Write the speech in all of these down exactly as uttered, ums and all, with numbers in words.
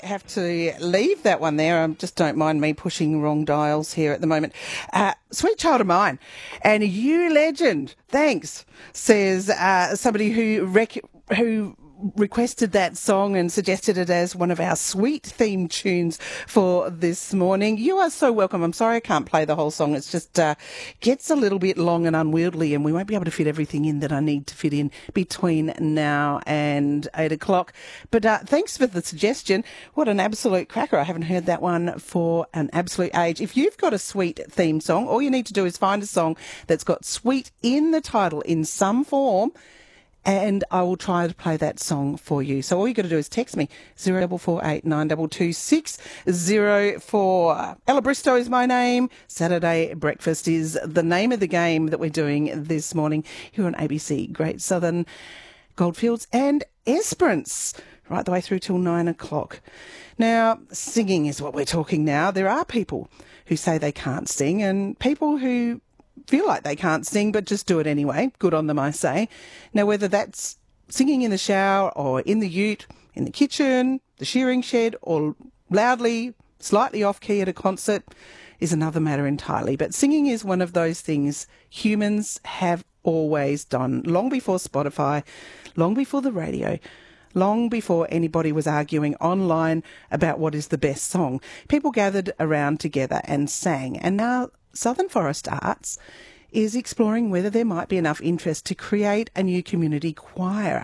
have to leave that one there. I just don't mind me pushing wrong dials here at the moment. Uh, Sweet Child of Mine and You Legend, thanks, says uh, somebody who rec- who requested that song and suggested it as one of our sweet theme tunes for this morning. You are so welcome. I'm sorry I can't play the whole song. It's just uh, gets a little bit long and unwieldy, and we won't be able to fit everything in that I need to fit in between now and eight o'clock. But uh, thanks for the suggestion. What an absolute cracker. I haven't heard that one for an absolute age. If you've got a sweet theme song, all you need to do is find a song that's got sweet in the title in some form, and I will try to play that song for you. So all you got to do is text me, zero four four eight nine two two six zero four. Ella Bristow is my name. Saturday Breakfast is the name of the game that we're doing this morning here on A B C Great Southern Goldfields and Esperance, right the way through till nine o'clock. Now, singing is what we're talking now. There are people who say they can't sing and people who feel like they can't sing but just do it anyway. Good on them, I say. Now, whether that's singing in the shower or in the ute, in the kitchen, the shearing shed, or loudly, slightly off-key at a concert is another matter entirely. But singing is one of those things humans have always done, long before Spotify, long before the radio, long before anybody was arguing online about what is the best song. People gathered around together and sang. And now Southern Forest Arts is exploring whether there might be enough interest to create a new community choir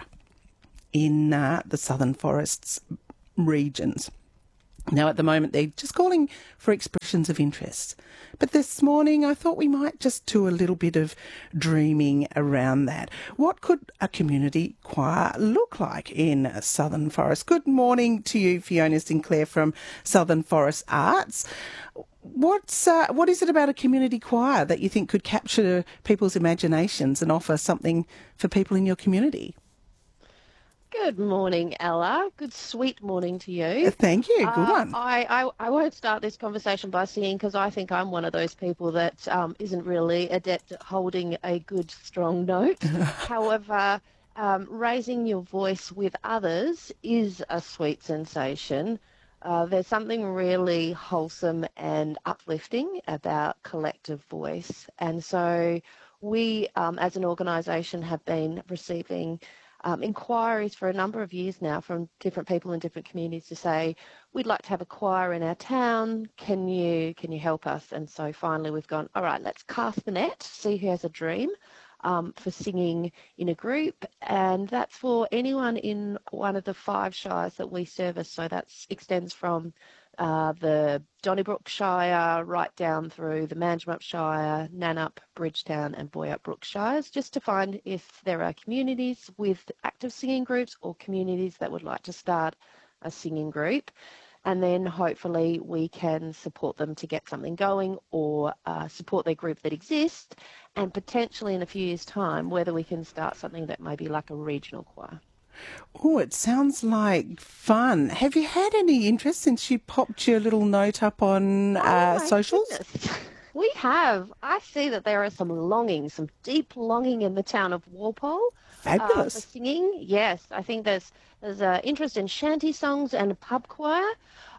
in uh, the Southern Forests regions. Now, at the moment, they're just calling for expressions of interest. But this morning, I thought we might just do a little bit of dreaming around that. What could a community choir look like in Southern Forest? Good morning to you, Fiona Sinclair from Southern Forest Arts. What's uh, what is it about a community choir that you think could capture people's imaginations and offer something for people in your community? Good morning, Ella. Good sweet morning to you. Thank you. Good uh, one. I, I, I won't start this conversation by singing because I think I'm one of those people that um, isn't really adept at holding a good, strong note. However, um, raising your voice with others is a sweet sensation. Uh, there's something really wholesome and uplifting about collective voice. And so we, um, as an organisation, have been receiving um, inquiries for a number of years now from different people in different communities to say, we'd like to have a choir in our town. Can you, can you help us? And so finally we've gone, all right, let's cast the net, see who has a dream. Um, for singing in a group, and that's for anyone in one of the five shires that we service. So that extends from uh, the Donnybrook Shire right down through the Manjimup Shire, Nannup, Bridgetown and Boyup Brook Shires, just to find if there are communities with active singing groups or communities that would like to start a singing group. And then hopefully we can support them to get something going or uh, support their group that exists, and potentially in a few years' time, whether we can start something that may be like a regional choir. Oh, it sounds like fun. Have you had any interest since you popped your little note up on uh, oh socials? Goodness. We have. I see that there are some longing, some deep longing in the town of Walpole. Fabulous. Uh, for singing. Yes, I think there's there's uh, interest in shanty songs and a pub choir.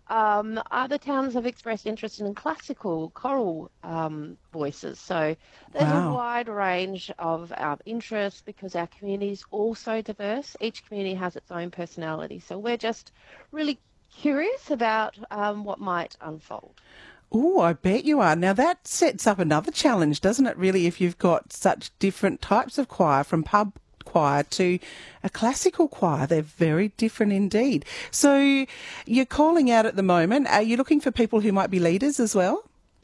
Um, other towns have expressed interest in classical choral um, voices. So there's Wow. a wide range of um, interests because our community is also diverse. Each community has its own personality. So we're just really curious about um, what might unfold. Oh, I bet you are. Now that sets up another challenge, doesn't it, really, if you've got such different types of choir, from pub choir to a classical choir. They're very different indeed. So you're calling out at the moment. Are you looking for people who might be leaders as well?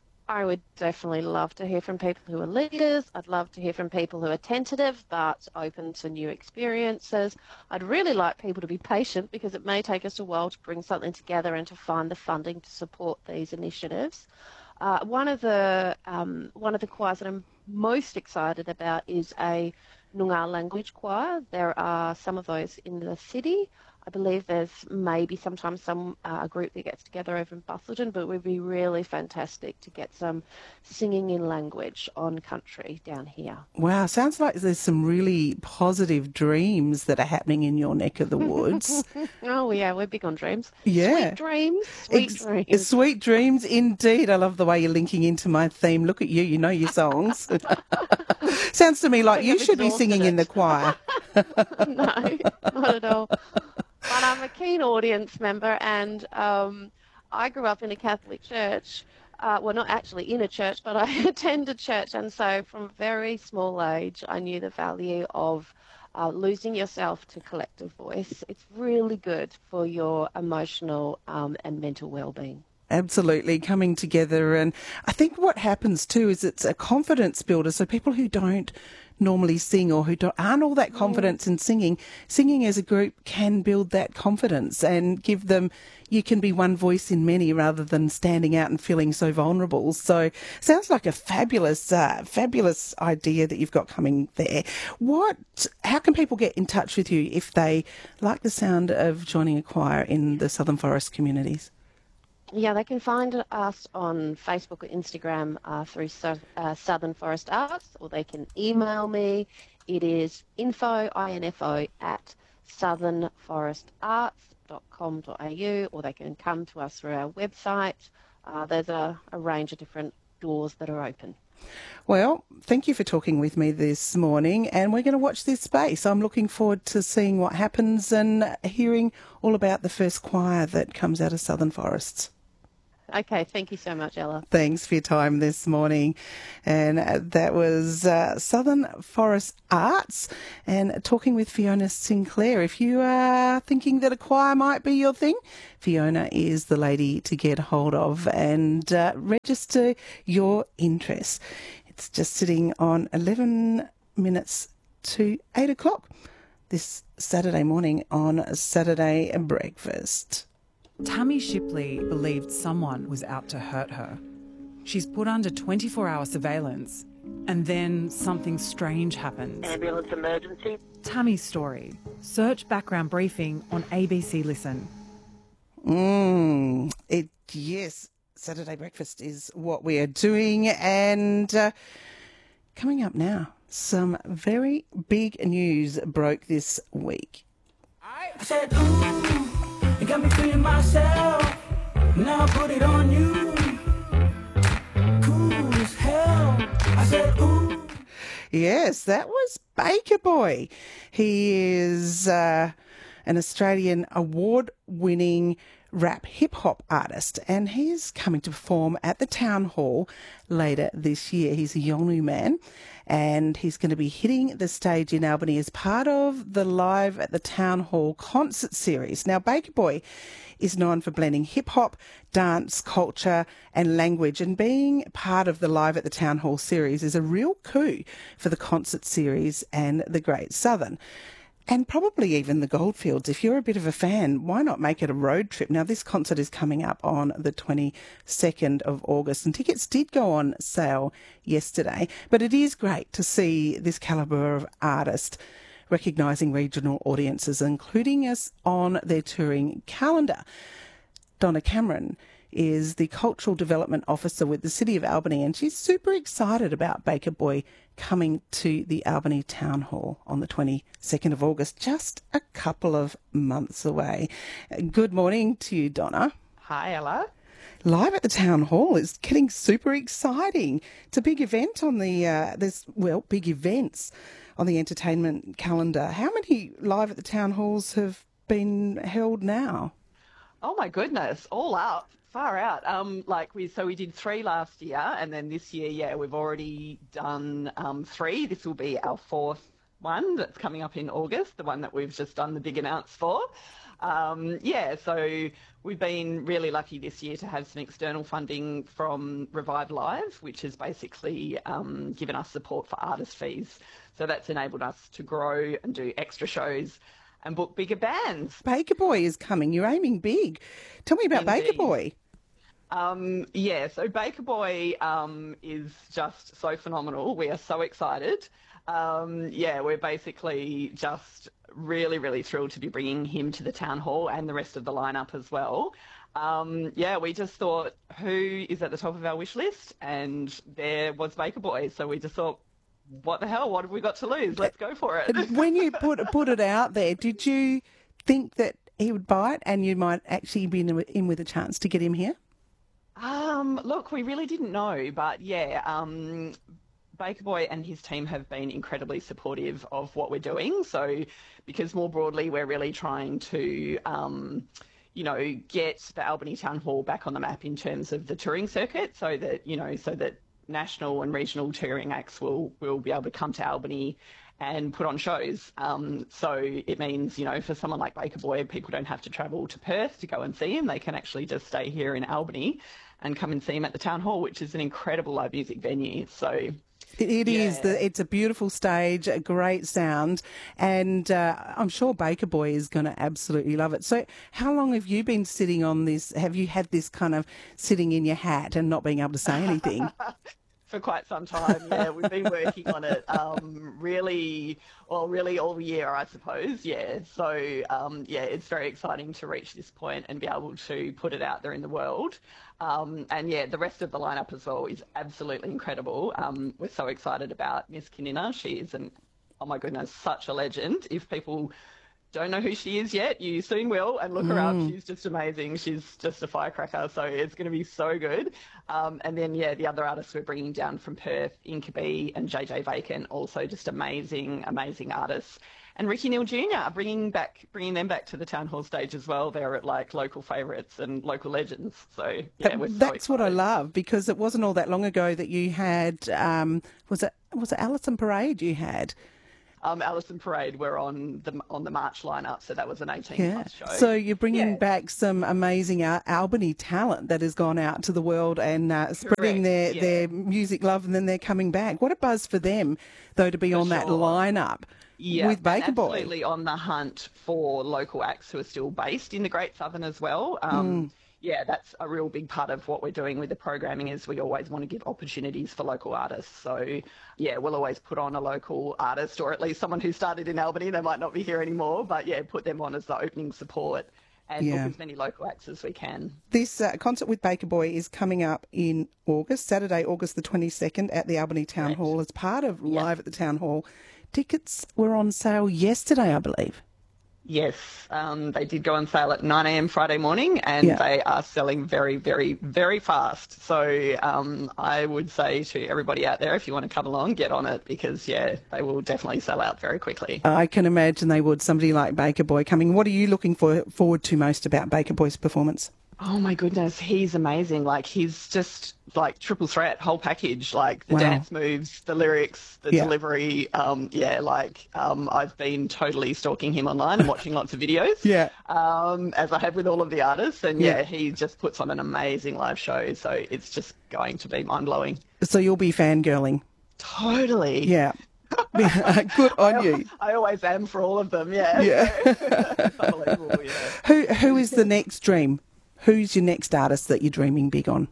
I would definitely love to hear from people who are leaders. I'd love to hear from people who are tentative but open to new experiences. I'd really like people to be patient because it may take us a while to bring something together and to find the funding to support these initiatives. Uh, one of the um, one of the choirs that I'm most excited about is a Noongar language choir. There are some of those in the city. I believe there's maybe sometimes some uh, group that gets together over in Busselton, but it would be really fantastic to get some singing in language on country down here. Wow, sounds like there's some really positive dreams that are happening in your neck of the woods. Oh, yeah, we're big on dreams. Yeah. Sweet dreams, sweet Ex- dreams. Sweet dreams, indeed. I love the way you're linking into my theme. Look at you, you know your songs. Sounds to me like you should be singing it. in the choir. No, not at all. But I'm a keen audience member, and um, I grew up in a Catholic church. Uh, well, not actually in a church, but I attended church, and so from a very small age, I knew the value of uh, losing yourself to collective voice. It's really good for your emotional um, and mental well-being. Absolutely, coming together. And I think what happens too is it's a confidence builder. So people who don't normally sing or who don't, aren't all that confident mm. in singing, singing as a group can build that confidence and give them, you can be one voice in many rather than standing out and feeling so vulnerable. So sounds like a fabulous, uh, fabulous idea that you've got coming there. What, how can people get in touch with you if they like the sound of joining a choir in the Southern Forest communities? Yeah, they can find us on Facebook or Instagram uh, through so, uh, Southern Forest Arts, or they can email me. It is info, info at southern forest arts dot com dot a u, or they can come to us through our website. Uh, there's a, a range of different doors that are open. Well, thank you for talking with me this morning, and we're going to watch this space. I'm looking forward to seeing what happens and hearing all about the first choir that comes out of Southern Forests. Okay, thank you so much, Ella. Thanks for your time this morning. And uh, that was uh, Southern Forest Arts and talking with Fiona Sinclair. If you are thinking that a choir might be your thing, Fiona is the lady to get hold of and uh, register your interest. It's just sitting on eleven minutes to eight o'clock this Saturday morning on Saturday Breakfast. Tammy Shipley believed someone was out to hurt her. She's put under twenty-four hour surveillance, and then something strange happens. Ambulance emergency. Tammy's story. Search background briefing on A B C Listen. Mm, it, yes, Saturday Breakfast is what we are doing, and uh, coming up now, some very big news broke this week. I said, ooh. You got me feeling myself, now I put it on you. Cool as hell. I said, ooh. Yes, that was Baker Boy. He is uh, an Australian award-winning rap hip-hop artist, and he's coming to perform at the Town Hall later this year. He's a Yolngu man, and he's going to be hitting the stage in Albany as part of the Live at the Town Hall concert series. Now, Baker Boy is known for blending hip-hop, dance, culture and language, and being part of the Live at the Town Hall series is a real coup for the concert series and the Great Southern. And probably even the Goldfields. If you're a bit of a fan, why not make it a road trip? Now, this concert is coming up on the twenty-second of August, and tickets did go on sale yesterday. But it is great to see this calibre of artist recognising regional audiences, including us on their touring calendar. Donna Cameron is the Cultural Development Officer with the City of Albany, and she's super excited about Baker Boy coming to the Albany Town Hall on the twenty-second of August, just a couple of months away. Good morning to you, Donna. Hi, Ella. Live at the Town Hall is getting super exciting. It's a big event on the, uh, there's, well, big events on the entertainment calendar. How many Live at the Town Halls have been held now? Oh my goodness, all up, far out. Um, like we, so we did three last year, and then this year, yeah, we've already done um, three. This will be our fourth one that's coming up in August, the one that we've just done the big announce for. Um, yeah, so we've been really lucky this year to have some external funding from Revive Live, which has basically um, given us support for artist fees. So that's enabled us to grow and do extra shows and book bigger bands. Baker Boy is coming. You're aiming big. Tell me about Indeed. Baker Boy. Um, yeah, so Baker Boy um, is just so phenomenal. We are so excited. um, yeah, we're basically just really, really thrilled to be bringing him to the town hall and the rest of the lineup as well. Um, yeah, we just thought, who is at the top of our wish list? And there was Baker Boy. So we just thought, what the hell? What have we got to lose? Let's go for it. When you put put it out there, did you think that he would buy it and you might actually be in, in with a chance to get him here? Um, look, we really didn't know, but yeah, um, Baker Boy and his team have been incredibly supportive of what we're doing. So, because more broadly, we're really trying to, um, you know, get the Albany Town Hall back on the map in terms of the touring circuit, so that, you know, so that national and regional touring acts will will be able to come to Albany and put on shows. Um, so it means, you know, for someone like Baker Boy, people don't have to travel to Perth to go and see him. They can actually just stay here in Albany and come and see him at the Town Hall, which is an incredible live music venue. So It, it yeah. is. The, it's a beautiful stage, a great sound, and uh, I'm sure Baker Boy is going to absolutely love it. So how long have you been sitting on this? Have you had this kind of sitting in your hat and not being able to say anything? For quite some time, yeah. We've been working on it um, really, well, really all year, I suppose, yeah. So, um, yeah, it's very exciting to reach this point and be able to put it out there in the world. Um, and, yeah, the rest of the lineup as well is absolutely incredible. Um, we're so excited about Miss Kinina. She is, an, oh, my goodness, such a legend. If people don't know who she is yet, you soon will, and look her up. She's just amazing. She's just a firecracker, so it's going to be so good. Um, and then, yeah, the other artists we're bringing down from Perth, Incubi and J J Bacon, also just amazing, amazing artists. And Ricky Neal Junior, bringing back, bringing them back to the Town Hall stage as well. They're at, like, local favourites and local legends. So, yeah, we're so That's what I excited. love, because it wasn't all that long ago that you had, um, was it was it Alison Parade you had? Um, Alison Parade were on the on the March lineup, so that was an eighteen Yeah. plus show. So you're bringing Yeah. back some amazing Al- Albany talent that has gone out to the world and uh, spreading Correct, their, yeah. their music love, and then they're coming back. What a buzz for them, though, to be on that sure. lineup Yeah, with Baker and Boy. absolutely on the hunt for local acts who are still based in the Great Southern as well. Um, Yeah, that's a real big part of what we're doing with the programming, is we always want to give opportunities for local artists. So, yeah, we'll always put on a local artist, or at least someone who started in Albany. They might not be here anymore, but, yeah, put them on as the opening support and Yeah. book as many local acts as we can. This uh, concert with Baker Boy is coming up in August, Saturday, August the twenty-second at the Albany Town Correct. Hall as part of Live at the Town Hall. Tickets were on sale yesterday, I believe. Yes, um, they did go on sale at nine a.m. Friday morning, and Yeah. they are selling very, very, very fast. So um, I would say to everybody out there, if you want to come along, get on it, because, yeah, they will definitely sell out very quickly. I can imagine they would, somebody like Baker Boy coming. What are you looking for, forward to most about Baker Boy's performance? Oh, my goodness, he's amazing. Like, he's just, like, triple threat, whole package. Like, the Wow. dance moves, the lyrics, the Yeah. delivery. Um, yeah, like, um, I've been totally stalking him online and watching lots of videos. Yeah. Um, as I have with all of the artists. And, yeah, Yeah. he just puts on an amazing live show. So it's just going to be mind-blowing. So you'll be fangirling. Totally. Yeah. Good on you. I always am for all of them, yeah. Yeah. It's unbelievable, yeah. Who Who is the next dream? Who's your next artist that you're dreaming big on?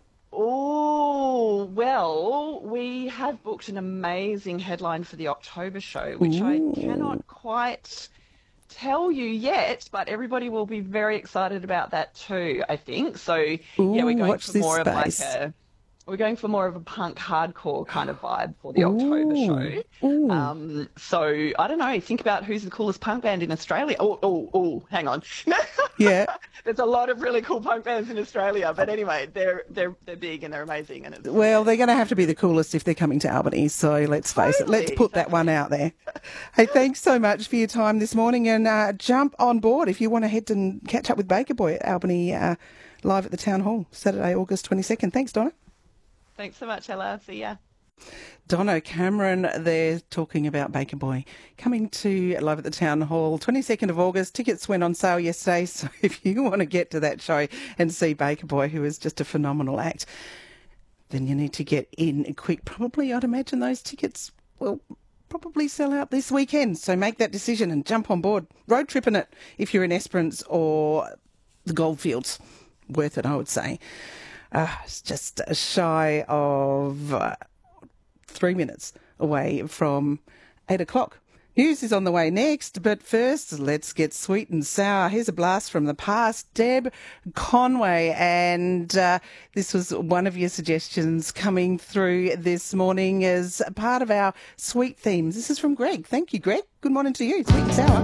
Oh, well, we have booked an amazing headline for the October show, which Ooh. I cannot quite tell you yet, but everybody will be very excited about that too, I think. So, yeah, we're Ooh, going watch for this more of like space. a... We're going for more of a punk hardcore kind of vibe for the October Ooh. show. Ooh. Um, so, I don't know, think about who's the coolest punk band in Australia. Oh, oh, oh, hang on. Yeah. There's a lot of really cool punk bands in Australia, but anyway, they're they're they're big and they're amazing, and it's Well, they're going to have to be the coolest if they're coming to Albany, so let's face it. Let's Totally, put that one out there. Hey, thanks so much for your time this morning, and uh, jump on board if you want to head and catch up with Baker Boy at Albany uh, live at the Town Hall, Saturday, August twenty-second. Thanks, Donna. Thanks so much, Ella. See ya. Donna Cameron there talking about Baker Boy coming to Live at the Town Hall, twenty-second of August. Tickets went on sale yesterday, so if you want to get to that show and see Baker Boy, who is just a phenomenal act, then you need to get in quick. Probably, I'd imagine those tickets will probably sell out this weekend, so make that decision and jump on board. Road tripping it if you're in Esperance or the Goldfields. Worth it, I would say. Uh, it's just shy of... Uh, Three minutes away from eight o'clock. News is on the way next, but first, let's get sweet and sour. Here's a blast from the past. Deb Conway, and uh, this was one of your suggestions coming through this morning as part of our sweet themes. This is from Greg. Thank you, Greg. Good morning to you. Sweet and sour.